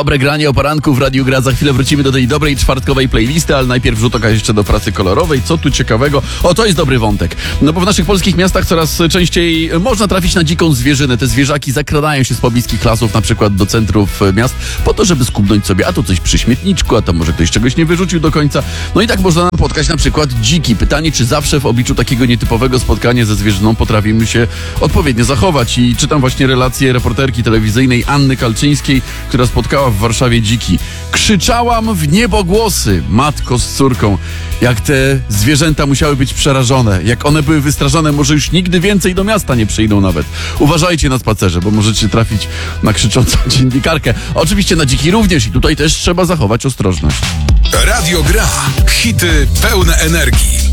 Dobre granie o poranku w Radiu Gra. Za chwilę wrócimy do tej dobrej czwartkowej playlisty, ale najpierw rzut oka jeszcze do pracy kolorowej. Co tu ciekawego? O, to jest dobry wątek. No bo w naszych polskich miastach coraz częściej można trafić na dziką zwierzynę. Te zwierzaki zakradają się z pobliskich lasów, na przykład do centrów miast, po to, żeby skubnąć sobie a to coś przy śmietniczku, a to może ktoś czegoś nie wyrzucił do końca. No i tak można napotkać na przykład dziki. Pytanie, czy zawsze w obliczu takiego nietypowego spotkania ze zwierzyną potrafimy się odpowiednio zachować. I czytam właśnie relację reporterki telewizyjnej Anny Kalczyńskiej, która spotkała w Warszawie dziki. Krzyczałam w niebogłosy, matko z córką, jak te zwierzęta musiały być przerażone. Jak one były wystraszone, może już nigdy więcej do miasta nie przyjdą nawet. Uważajcie na spacerze, bo możecie trafić na krzyczącą dziennikarkę. Oczywiście na dziki również i tutaj też trzeba zachować ostrożność. Radio Gra. Hity pełne energii.